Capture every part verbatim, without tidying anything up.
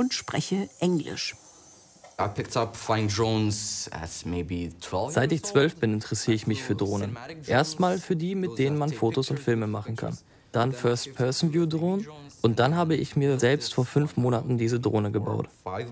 und spreche Englisch. Seit ich zwölf bin, interessiere ich mich für Drohnen. Erstmal für die, mit denen man Fotos und Filme machen kann. Dann First-Person-View-Drohnen. Und dann habe ich mir selbst vor fünf Monaten diese Drohne gebaut.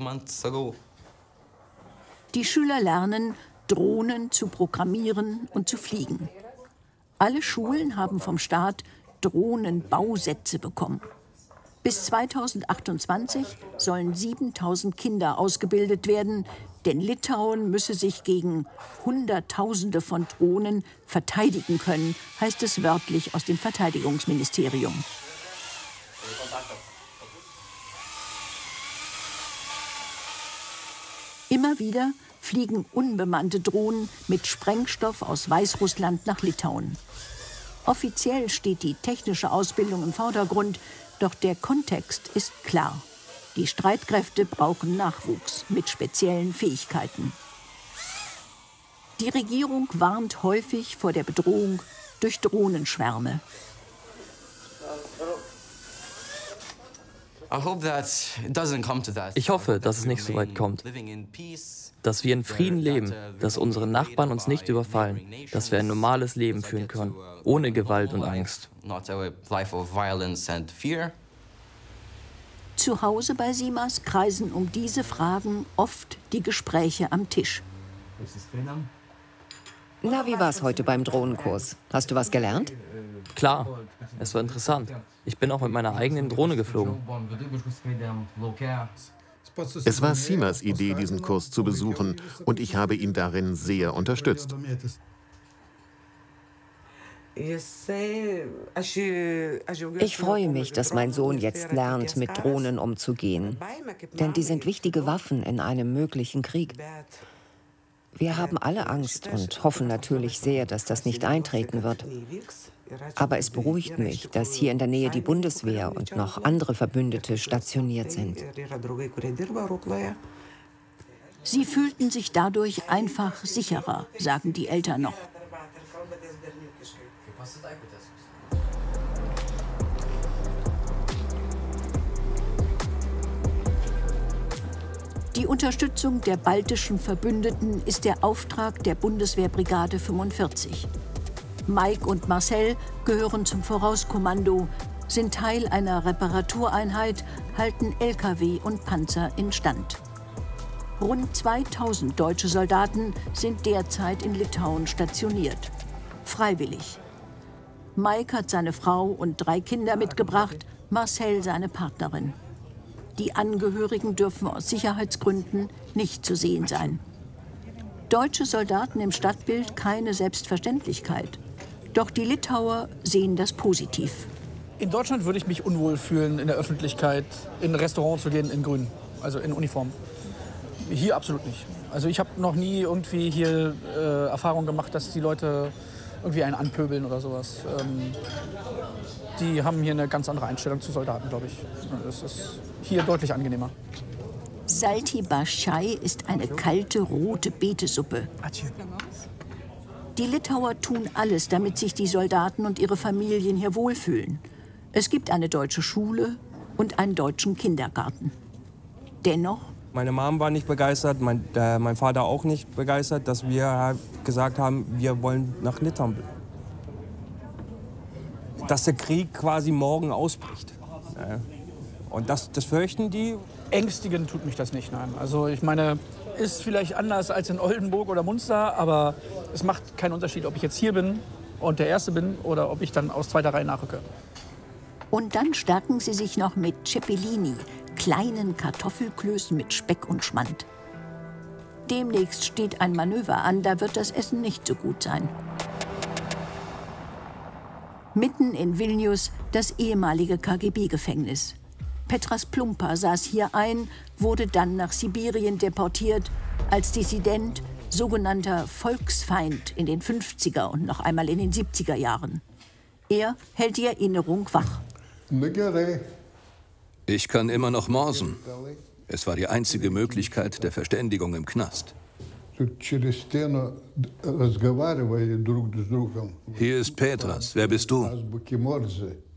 Die Schüler lernen, Drohnen zu programmieren und zu fliegen. Alle Schulen haben vom Staat Drohnenbausätze bekommen. Bis zweitausendachtundzwanzig sollen siebentausend Kinder ausgebildet werden, denn Litauen müsse sich gegen Hunderttausende von Drohnen verteidigen können, heißt es wörtlich aus dem Verteidigungsministerium. Immer wieder fliegen unbemannte Drohnen mit Sprengstoff aus Weißrussland nach Litauen. Offiziell steht die technische Ausbildung im Vordergrund, doch der Kontext ist klar. Die Streitkräfte brauchen Nachwuchs mit speziellen Fähigkeiten. Die Regierung warnt häufig vor der Bedrohung durch Drohnenschwärme. Ich hoffe, dass es nicht so weit kommt. Dass wir in Frieden leben, dass unsere Nachbarn uns nicht überfallen, dass wir ein normales Leben führen können, ohne Gewalt und Angst. Zu Hause bei Simas kreisen um diese Fragen oft die Gespräche am Tisch. Na, wie war es heute beim Drohnenkurs? Hast du was gelernt? Klar, es war interessant. Ich bin auch mit meiner eigenen Drohne geflogen. Es war Simas Idee, diesen Kurs zu besuchen, und ich habe ihn darin sehr unterstützt. Ich freue mich, dass mein Sohn jetzt lernt, mit Drohnen umzugehen. Denn die sind wichtige Waffen in einem möglichen Krieg. Wir haben alle Angst und hoffen natürlich sehr, dass das nicht eintreten wird. Aber es beruhigt mich, dass hier in der Nähe die Bundeswehr und noch andere Verbündete stationiert sind. Sie fühlten sich dadurch einfach sicherer, sagen die Eltern noch. Die Unterstützung der baltischen Verbündeten ist der Auftrag der Bundeswehrbrigade fünfundvierzig. Mike und Marcel gehören zum Vorauskommando, sind Teil einer Reparatureinheit, halten L K W und Panzer instand. Rund zweitausend deutsche Soldaten sind derzeit in Litauen stationiert. Freiwillig. Mike hat seine Frau und drei Kinder mitgebracht, Marcel seine Partnerin. Die Angehörigen dürfen aus Sicherheitsgründen nicht zu sehen sein. Deutsche Soldaten im Stadtbild keine Selbstverständlichkeit. Doch die Litauer sehen das positiv. In Deutschland würde ich mich unwohl fühlen, in der Öffentlichkeit in ein Restaurant zu gehen in Grün, also in Uniform. Hier absolut nicht. Also ich habe noch nie irgendwie hier äh, Erfahrung gemacht, dass die Leute irgendwie einen anpöbeln oder sowas. Ähm, die haben hier eine ganz andere Einstellung zu Soldaten, glaube ich. Es ist hier deutlich angenehmer. Salti Bashai ist eine kalte, rote Betesuppe. Die Litauer tun alles, damit sich die Soldaten und ihre Familien hier wohlfühlen. Es gibt eine deutsche Schule und einen deutschen Kindergarten. Dennoch... Meine Mom war nicht begeistert, mein, äh, mein Vater auch nicht begeistert, dass wir gesagt haben, wir wollen nach Litauen. Dass der Krieg quasi morgen ausbricht. Ja. Und das, das fürchten die. Ängstigen tut mich das nicht, nein. Also ich meine, ist vielleicht anders als in Oldenburg oder Munster, aber es macht keinen Unterschied, ob ich jetzt hier bin und der Erste bin oder ob ich dann aus zweiter Reihe nachrücke. Und dann stärken sie sich noch mit Cepelini, kleinen Kartoffelklößen mit Speck und Schmand. Demnächst steht ein Manöver an, da wird das Essen nicht so gut sein. Mitten in Vilnius das ehemalige K G B-Gefängnis. Petras Plumpa saß hier ein, wurde dann nach Sibirien deportiert, als Dissident, sogenannter Volksfeind in den fünfziger und noch einmal in den siebziger Jahren. Er hält die Erinnerung wach. Ich kann immer noch morsen. Es war die einzige Möglichkeit der Verständigung im Knast. Hier ist Petras. Wer bist du?